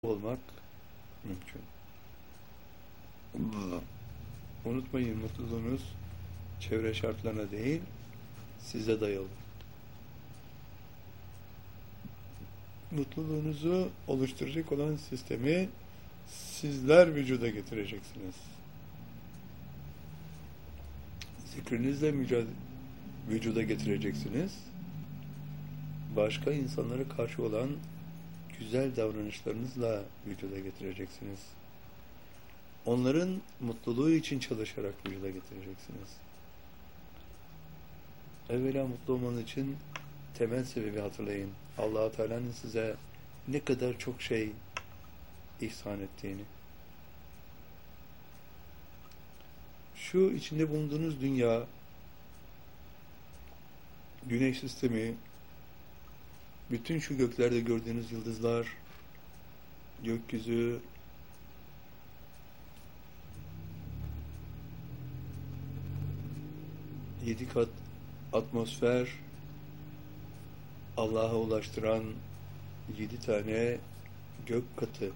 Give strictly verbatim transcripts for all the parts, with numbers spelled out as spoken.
olmak mümkün. Unutmayın, mutluluğunuz çevre şartlarına değil, size dayalı. Mutluluğunuzu oluşturacak olan sistemi sizler vücuda getireceksiniz. Zikrinizle vücuda getireceksiniz. Başka insanlara karşı olan güzel davranışlarınızla vücuda getireceksiniz. Onların mutluluğu için çalışarak vücuda getireceksiniz. Evvela mutlu olmanız için temel sebebi hatırlayın. Allah-u Teala'nın size ne kadar çok şey ihsan ettiğini. Şu içinde bulunduğunuz dünya, güneş sistemi, bütün şu göklerde gördüğünüz yıldızlar, gökyüzü, yedi kat atmosfer, Allah'a ulaştıran yedi tane gök katı,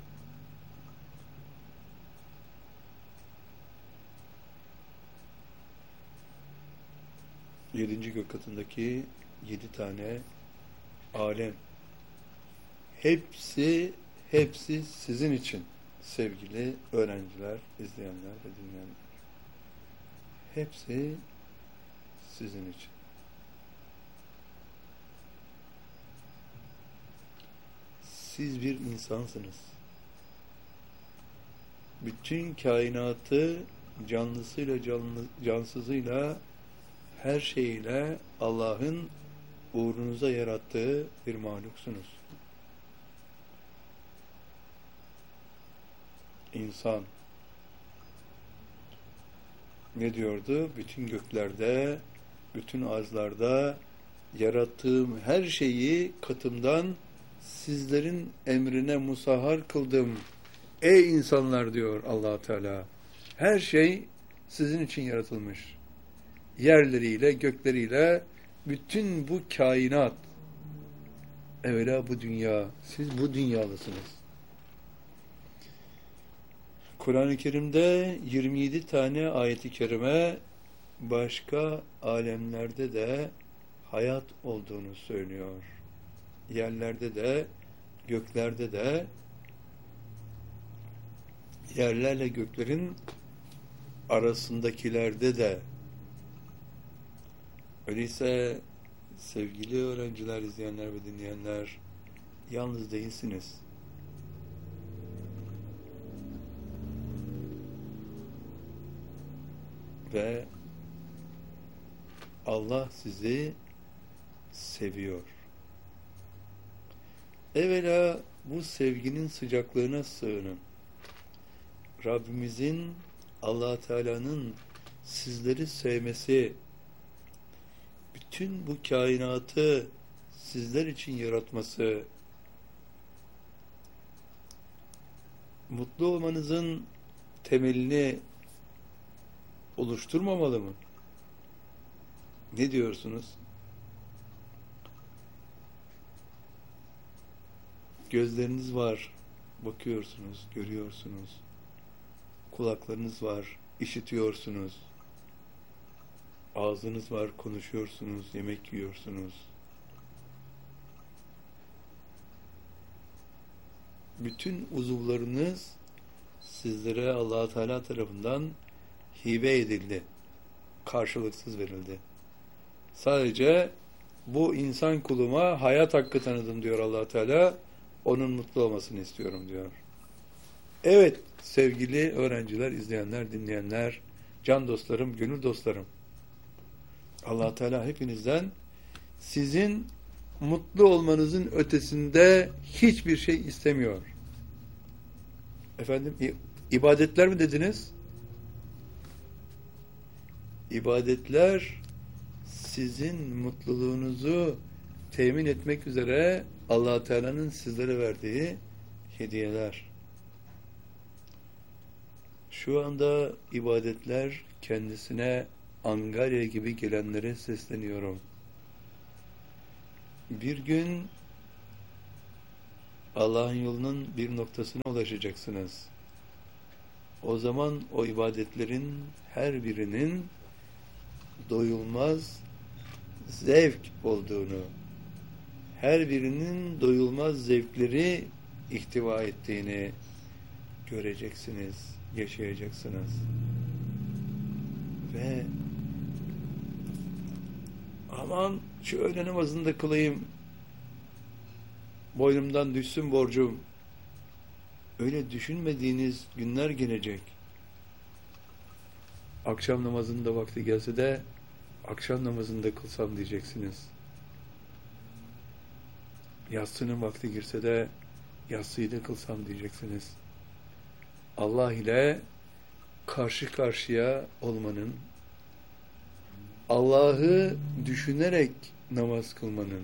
yedinci gök katındaki yedi tane alem, hepsi hepsi sizin için sevgili öğrenciler, izleyenler ve dinleyenler. Hepsi sizin için. Siz bir insansınız. Bütün kainatı canlısıyla canlı, cansızıyla her şeyiyle Allah'ın uğrunuza yarattığı bir mahluksunuz. İnsan ne diyordu? Bütün göklerde, bütün arzlarda yarattığım her şeyi katımdan sizlerin emrine musahhar kıldım. Ey insanlar diyor Allah Teala. Her şey sizin için yaratılmış. Yerleriyle, gökleriyle bütün bu kainat. Evvela bu dünya. Siz bu dünyalısınız. Kur'an-ı Kerim'de yirmi yedi tane ayet-i kerime başka alemlerde de hayat olduğunu söylüyor. Yerlerde de, göklerde de, yerlerle göklerin arasındakilerde de. Öyleyse sevgili öğrenciler, izleyenler ve dinleyenler, yalnız değilsiniz. Ve Allah sizi seviyor. Evvela bu sevginin sıcaklığına sığının. Rabbimizin, Allah Teala'nın sizleri sevmesi, bütün bu kainatı sizler için yaratması, mutlu olmanızın temelini oluşturmamalı mı? Ne diyorsunuz? Gözleriniz var, bakıyorsunuz, görüyorsunuz. Kulaklarınız var, işitiyorsunuz. Ağzınız var, konuşuyorsunuz, yemek yiyorsunuz. Bütün uzuvlarınız sizlere Allah Teala tarafından hibe edildi. Karşılıksız verildi. Sadece bu insan kuluma hayat hakkı tanıdım diyor Allah Teala. Onun mutlu olmasını istiyorum diyor. Evet sevgili öğrenciler, izleyenler, dinleyenler, can dostlarım, gönül dostlarım. Allah Teala hepinizden sizin mutlu olmanızın ötesinde hiçbir şey istemiyor. Efendim, ibadetler mi dediniz? İbadetler sizin mutluluğunuzu temin etmek üzere Allah Teala'nın sizlere verdiği hediyeler. Şu anda ibadetler kendisine Angarya gibi gelenlere sesleniyorum. Bir gün Allah'ın yolunun bir noktasına ulaşacaksınız. O zaman o ibadetlerin her birinin doyulmaz zevk olduğunu, her birinin doyulmaz zevkleri ihtiva ettiğini göreceksiniz, yaşayacaksınız. Ve aman şu öğle namazını da kılayım, boynumdan düşsün borcum. Öyle düşünmediğiniz günler gelecek. Akşam namazının da vakti gelse de akşam namazını da kılsam diyeceksiniz. Yatsının vakti girse de yatsıyı da kılsam diyeceksiniz. Allah ile karşı karşıya olmanın, Allah'ı düşünerek namaz kılmanın,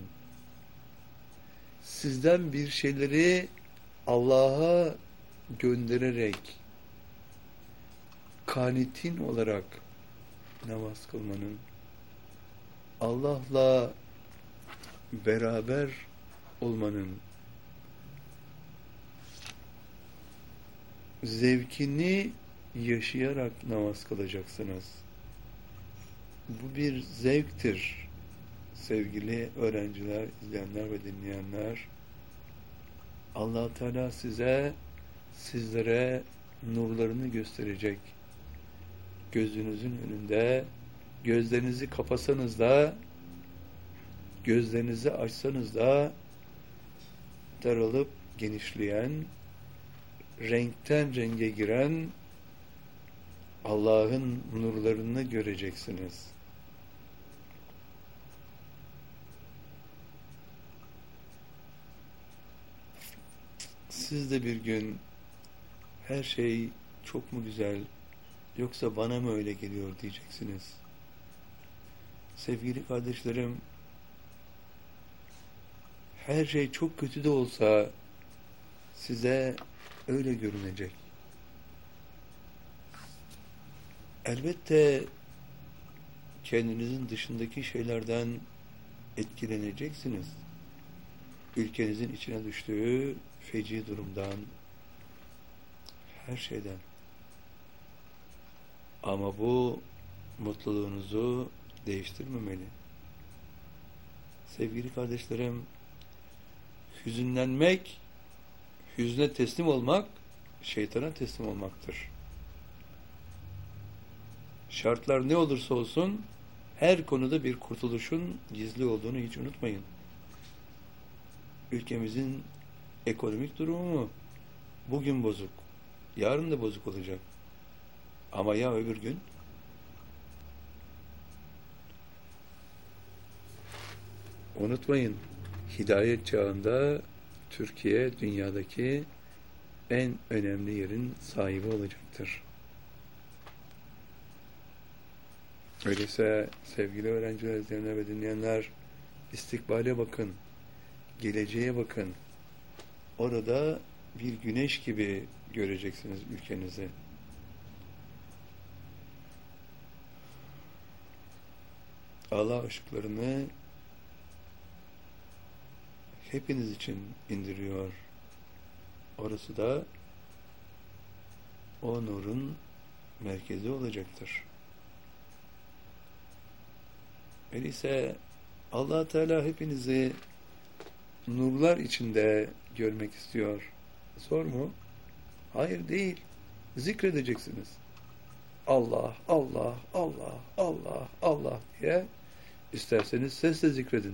sizden bir şeyleri Allah'a göndererek kanitin olarak namaz kılmanın, Allah'la beraber olmanın zevkini yaşayarak namaz kılacaksınız. Bu bir zevktir. Sevgili öğrenciler, izleyenler ve dinleyenler, Allah Teala size, sizlere nurlarını gösterecek. Gözünüzün önünde, gözlerinizi kapasanız da, gözlerinizi açsanız da, daralıp genişleyen, renkten renge giren Allah'ın nurlarını göreceksiniz. Siz de bir gün her şey çok mu güzel, yoksa bana mı öyle geliyor diyeceksiniz. Sevgili kardeşlerim, her şey çok kötü de olsa size öyle görünecek. Elbette kendinizin dışındaki şeylerden etkileneceksiniz. Ülkenizin içine düştüğü feci durumdan, her şeyden. Ama bu mutluluğunuzu değiştirmemeli. Sevgili kardeşlerim, hüzünlenmek, hüzne teslim olmak, şeytana teslim olmaktır. Şartlar ne olursa olsun, her konuda bir kurtuluşun gizli olduğunu hiç unutmayın. Ülkemizin ekonomik durumu bugün bozuk, yarın da bozuk olacak. Ama ya öbür gün? Unutmayın, hidayet çağında Türkiye dünyadaki en önemli yerin sahibi olacaktır. Öyleyse sevgili öğrenciler, izleyenler ve dinleyenler, istikbale bakın, geleceğe bakın. Orada bir güneş gibi göreceksiniz ülkenizi. Allah ışıklarını hepiniz için indiriyor. Orası da o nurun merkezi olacaktır. Öyleyse Allah Teala hepinizi nurlar içinde görmek istiyor. Zor mu? Hayır, değil. Zikredeceksiniz. Allah, Allah, Allah, Allah, Allah diye, isterseniz sesle zikredin.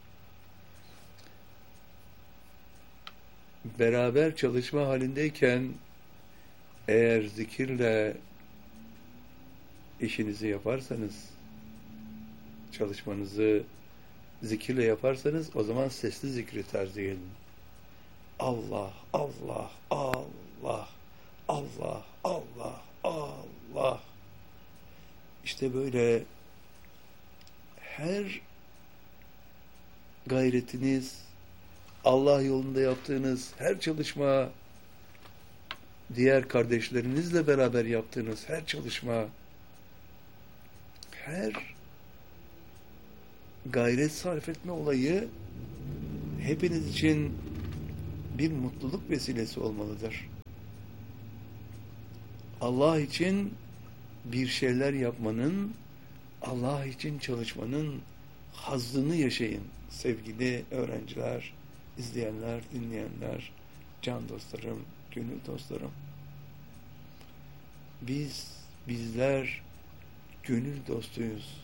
Beraber çalışma halindeyken eğer zikirle işinizi yaparsanız, çalışmanızı zikirle yaparsanız, o zaman sesli zikri tercih edin. Allah, Allah, Allah, Allah, Allah, Allah. İşte böyle her gayretiniz, Allah yolunda yaptığınız her çalışma, diğer kardeşlerinizle beraber yaptığınız her çalışma, her gayret sarf etme olayı hepiniz için bir mutluluk vesilesi olmalıdır. Allah için bir şeyler yapmanın, Allah için çalışmanın hazzını yaşayın sevgili öğrenciler, izleyenler, dinleyenler, can dostlarım, gönül dostlarım. Biz, bizler gönül dostuyuz.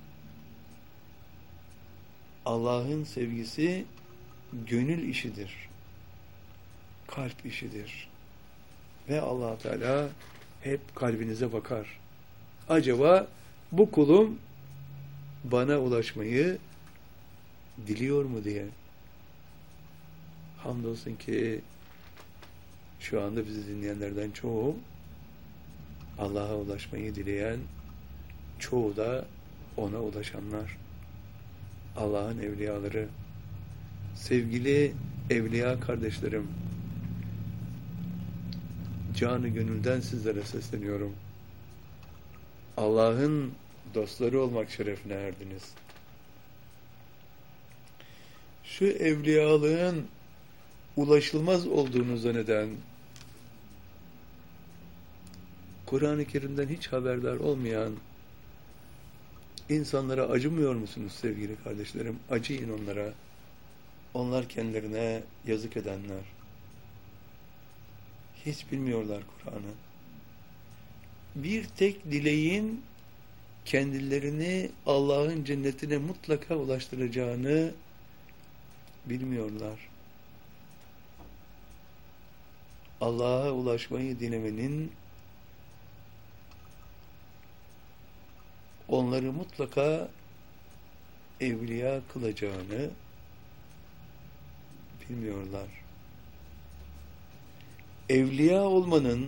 Allah'ın sevgisi gönül işidir. Kalp işidir. Ve Allah Teala hep kalbinize bakar. Acaba bu kulum bana ulaşmayı diliyor mu diye. Hamdolsun ki şu anda bizi dinleyenlerden çoğu Allah'a ulaşmayı dileyen, çoğu da ona ulaşanlar. Allah'ın evliyaları, sevgili evliya kardeşlerim, canı gönülden sizlere sesleniyorum. Allah'ın dostları olmak şerefine erdiniz. Şu evliyalığın ulaşılmaz olduğunu zanneden, Kur'an-ı Kerim'den hiç haberdar olmayan insanlara acımıyor musunuz sevgili kardeşlerim? Acıyın onlara. Onlar kendilerine yazık edenler. Hiç bilmiyorlar Kur'an'ı. Bir tek dileğin kendilerini Allah'ın cennetine mutlaka ulaştıracağını bilmiyorlar. Allah'a ulaşmayı dilemenin onları mutlaka evliya kılacağını bilmiyorlar. Evliya olmanın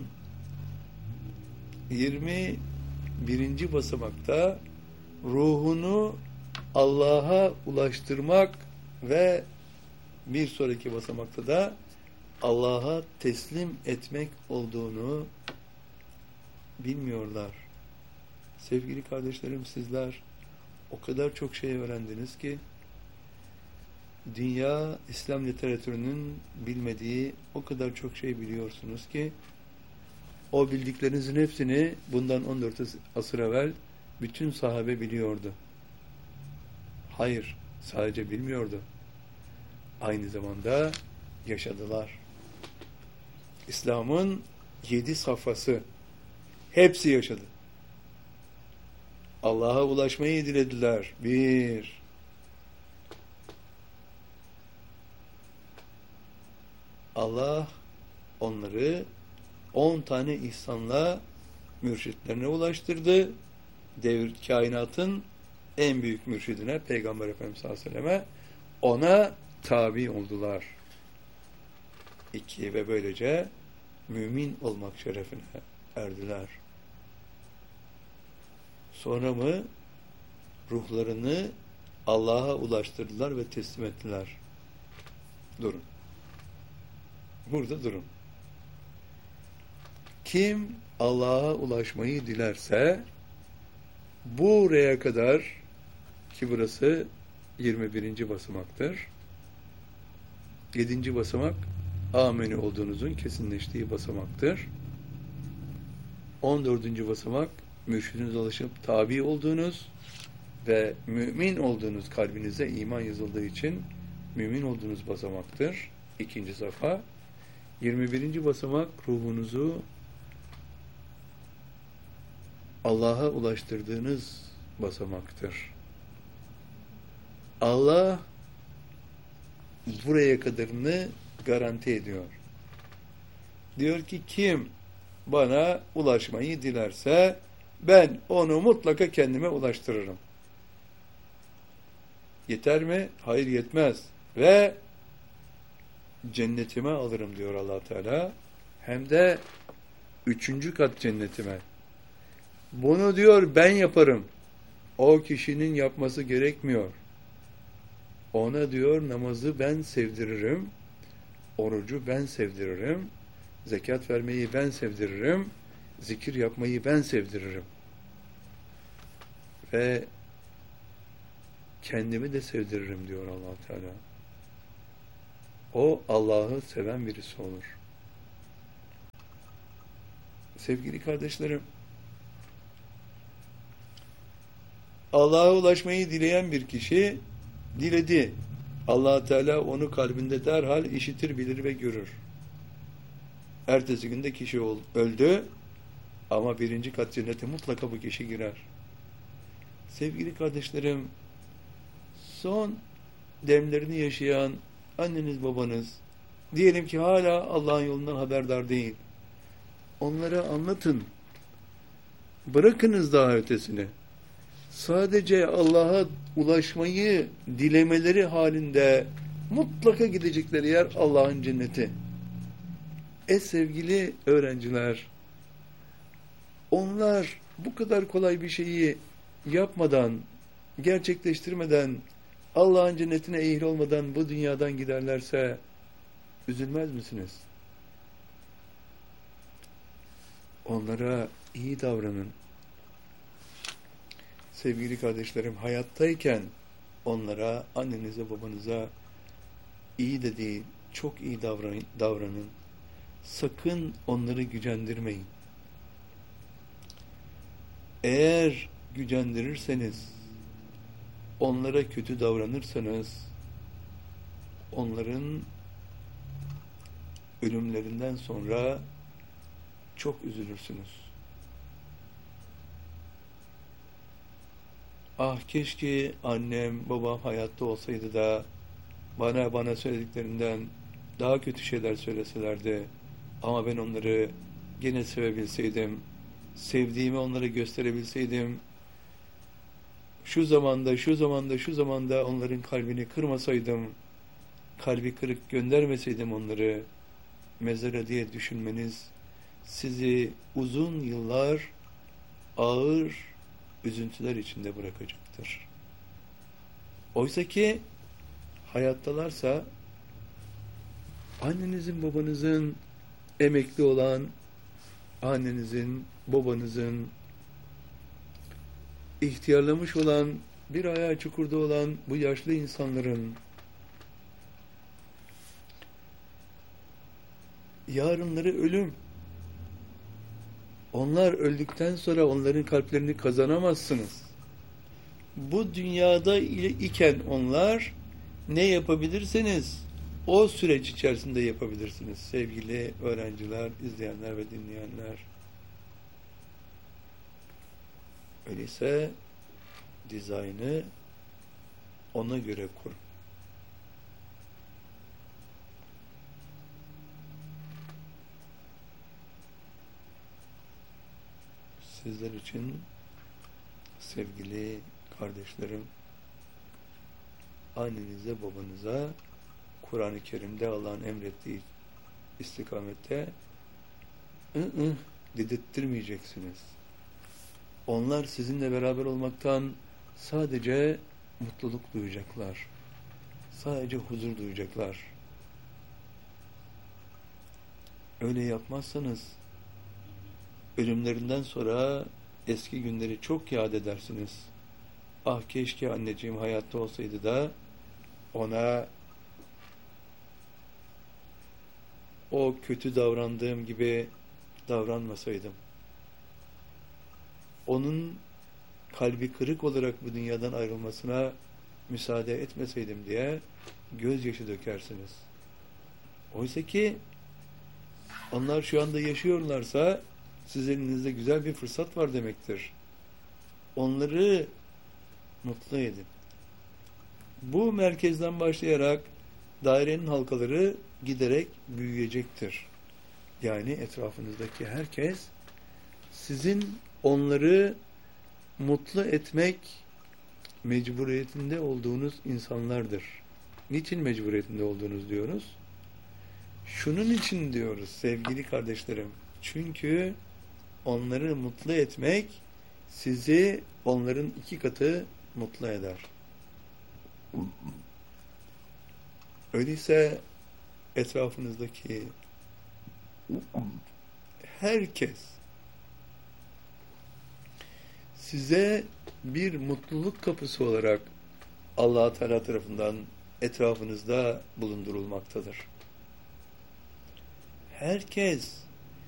yirmi birinci basamakta ruhunu Allah'a ulaştırmak ve bir sonraki basamakta da Allah'a teslim etmek olduğunu bilmiyorlar. Sevgili kardeşlerim, sizler o kadar çok şey öğrendiniz ki dünya İslam literatürünün bilmediği o kadar çok şey biliyorsunuz ki o bildiklerinizin hepsini bundan on dört asır evvel bütün sahabe biliyordu. Hayır, sadece bilmiyordu. Aynı zamanda yaşadılar. İslam'ın yedi safhası hepsi yaşadı. Allah'a ulaşmayı dilediler. Bir. Allah onları on tane ihsanla mürşitlerine ulaştırdı. Devir kainatın en büyük mürşidine, Peygamber Efendimiz sallallahu aleyhi ve selleme, ona tabi oldular. İki, ve böylece mümin olmak şerefine erdiler. Sonra mı ruhlarını Allah'a ulaştırdılar ve teslim ettiler. Durun. Burada durun. Kim Allah'a ulaşmayı dilerse buraya kadar, ki burası yirmi birinci basamaktır. yedinci basamak ameni olduğunuzun kesinleştiği basamaktır. on dördüncü basamak mürşidinize ulaşıp tabi olduğunuz ve mümin olduğunuz, kalbinize iman yazıldığı için mümin olduğunuz basamaktır. İkinci safa. yirmi birinci basamak ruhunuzu Allah'a ulaştırdığınız basamaktır. Allah buraya kadarını garanti ediyor. Diyor ki kim bana ulaşmayı dilerse ben onu mutlaka kendime ulaştırırım. Yeter mi? Hayır, yetmez. Ve cennetime alırım diyor Allah Teala. Hem de üçüncü kat cennetime. Bunu diyor ben yaparım. O kişinin yapması gerekmiyor. Ona diyor namazı ben sevdiririm. Orucu ben sevdiririm. Zekat vermeyi ben sevdiririm. Zikir yapmayı ben sevdiririm. Ve kendimi de sevdiririm diyor Allah Teala. o Allah'ı seven birisi olur. Sevgili kardeşlerim, Allah'a ulaşmayı dileyen bir kişi diledi. Allah Teala onu kalbinde derhal işitir, bilir ve görür. Ertesi günde kişi öldü ama birinci kat cennete mutlaka bu kişi girer. Sevgili kardeşlerim, son demlerini yaşayan anneniz babanız diyelim ki hala Allah'ın yolundan haberdar değil. Onlara anlatın. Bırakınız daha ötesini. Sadece Allah'a ulaşmayı dilemeleri halinde mutlaka gidecekleri yer Allah'ın cenneti. E sevgili öğrenciler, onlar bu kadar kolay bir şeyi yapmadan, gerçekleştirmeden, Allah'ın cennetine ehil olmadan bu dünyadan giderlerse üzülmez misiniz? Onlara iyi davranın. Sevgili kardeşlerim, hayattayken onlara, annenize, babanıza iyi de değil, çok iyi davranın. davranın. Sakın onları gücendirmeyin. Eğer gücendirirseniz, onlara kötü davranırsanız, onların ölümlerinden sonra çok üzülürsünüz. Ah keşke annem, babam hayatta olsaydı da bana bana söylediklerinden daha kötü şeyler söyleselerdi. Ama ben onları gene sevebilseydim, sevdiğimi onlara gösterebilseydim, şu zamanda, şu zamanda, şu zamanda onların kalbini kırmasaydım, kalbi kırık göndermeseydim onları mezara diye düşünmeniz sizi uzun yıllar ağır üzüntüler içinde bırakacaktır. Oysa ki hayattalarsa annenizin, babanızın, emekli olan annenizin, babanızın, ihtiyarlamış olan, bir ayağı çukurda olan bu yaşlı insanların yarınları ölüm. Onlar öldükten sonra onların kalplerini kazanamazsınız. Bu dünyada iken onlar ne yapabilirseniz o süreç içerisinde yapabilirsiniz sevgili öğrenciler, izleyenler ve dinleyenler. Öyleyse dizaynı ona göre kur. Sizler için sevgili kardeşlerim, annenize, babanıza Kur'an-ı Kerim'de Allah'ın emrettiği istikamette ı ı dedirttirmeyeceksiniz. Onlar sizinle beraber olmaktan sadece mutluluk duyacaklar. Sadece huzur duyacaklar. Öyle yapmazsanız ölümlerinden sonra eski günleri çok yad edersiniz. Ah keşke anneciğim hayatta olsaydı da ona o kötü davrandığım gibi davranmasaydım. Onun kalbi kırık olarak bu dünyadan ayrılmasına müsaade etmeseydim diye gözyaşı dökersiniz. Oysa ki onlar şu anda yaşıyorlarsa sizin elinizde güzel bir fırsat var demektir. Onları mutlu edin. Bu merkezden başlayarak dairenin halkaları giderek büyüyecektir. Yani etrafınızdaki herkes sizin onları mutlu etmek mecburiyetinde olduğunuz insanlardır. Niçin mecburiyetinde olduğunuz diyoruz? Şunun için diyoruz sevgili kardeşlerim. Çünkü onları mutlu etmek sizi onların iki katı mutlu eder. Öyleyse etrafınızdaki herkes size bir mutluluk kapısı olarak Allah Teala tarafından etrafınızda bulundurulmaktadır. herkes